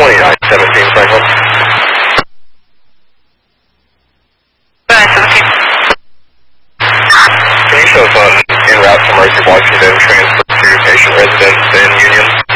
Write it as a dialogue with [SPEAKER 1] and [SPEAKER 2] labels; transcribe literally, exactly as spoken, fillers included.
[SPEAKER 1] twenty-nine seventeen Franklin. Can you show us on en route to Mercy, Washington, transfer to patient residence in Union?